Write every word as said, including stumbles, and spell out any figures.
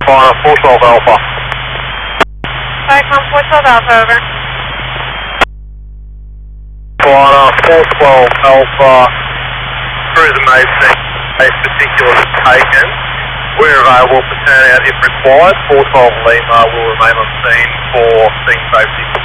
Fire, four twelve Alpha. Vicom four twelve Alpha, over. Fire, four twelve Alpha. Cruiser may see a particular taken. We're available for turn out if required. four twelve Lima will remain on scene for scene safety.